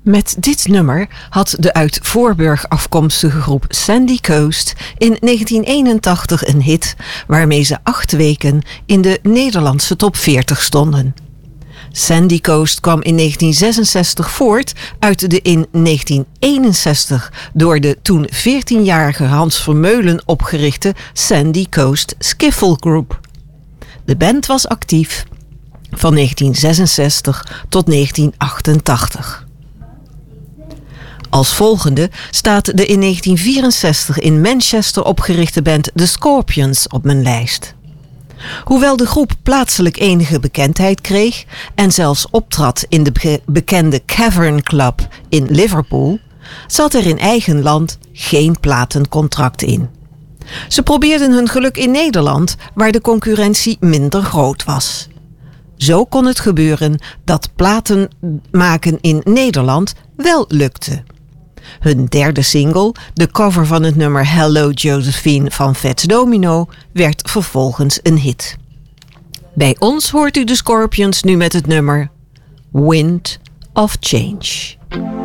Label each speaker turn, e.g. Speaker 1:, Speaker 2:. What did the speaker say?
Speaker 1: Met dit nummer had de uit Voorburg afkomstige groep Sandy Coast in 1981 een hit waarmee ze 8 weken in de Nederlandse top 40 stonden. Sandy Coast kwam in 1966 voort uit de in 1961 door de toen 14-jarige Hans Vermeulen opgerichte Sandy Coast Skiffle Group. De band was actief van 1966 tot 1988. Als volgende staat de in 1964 in Manchester opgerichte band The Scorpions op mijn lijst. Hoewel de groep plaatselijk enige bekendheid kreeg en zelfs optrad in de bekende Cavern Club in Liverpool, zat er in eigen land geen platencontract in. Ze probeerden hun geluk in Nederland, waar de concurrentie minder groot was. Zo kon het gebeuren dat platen maken in Nederland wel lukte. Hun derde single, de cover van het nummer Hello Josephine van Fats Domino, werd vervolgens een hit. Bij ons hoort u de Scorpions nu met het nummer Wind of Change.